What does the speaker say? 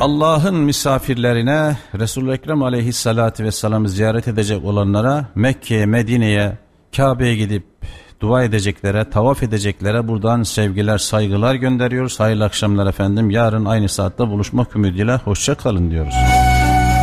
Allah'ın misafirlerine, Resul-i Ekrem aleyhissalatü vesselam'ı ziyaret edecek olanlara, Mekke'ye, Medine'ye, Kabe'ye gidip dua edeceklere, tavaf edeceklere buradan sevgiler, saygılar gönderiyoruz. Hayırlı akşamlar efendim. Yarın aynı saatte buluşmak ümidiyle hoşça kalın diyoruz.